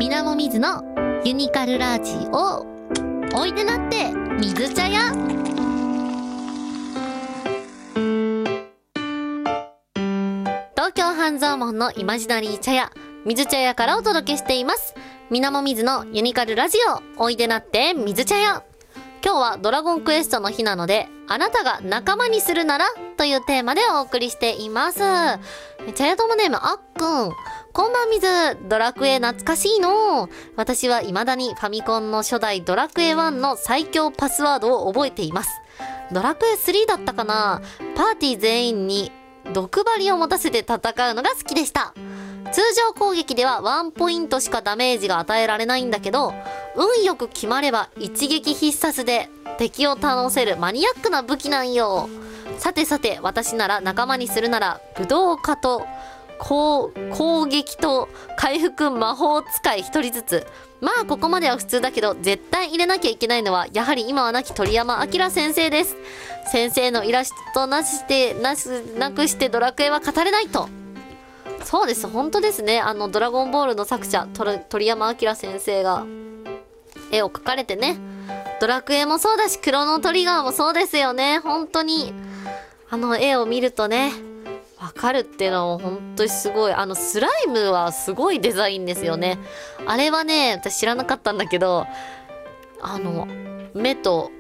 みなもみずのユニカルラジオ。おいでなって水茶屋。東京半蔵門のイマジナリー茶屋、水茶屋からお届けしています。みなもみずのユニカルラジオ。おいでなって水茶屋。今日はドラゴンクエストの日なので、あなたが仲間にするならというテーマでお送りしています。茶屋友ネームあっくん。こんばんみず、ドラクエ懐かしいの。私は未だにファミコンの初代ドラクエ1の最強パスワードを覚えています。ドラクエ3だったかな。パーティー全員に毒針を持たせて戦うのが好きでした。通常攻撃では1ポイントしかダメージが与えられないんだけど、運よく決まれば一撃必殺で敵を倒せるマニアックな武器なんよ。さてさて、私なら仲間にするなら武道家と攻撃と回復魔法使い一人ずつ。まあここまでは普通だけど、絶対入れなきゃいけないのはやはり今は亡き鳥山明先生です。先生のイラストなくしてドラクエは語れないと。そうです、本当ですね。ドラゴンボールの作者鳥山明先生が絵を描かれてね、ドラクエもそうだしクロノトリガーもそうですよね。本当に絵を見るとね、わかるっていうのも本当にすごい。スライムはすごいデザインですよね。あれはね、私知らなかったんだけど、目と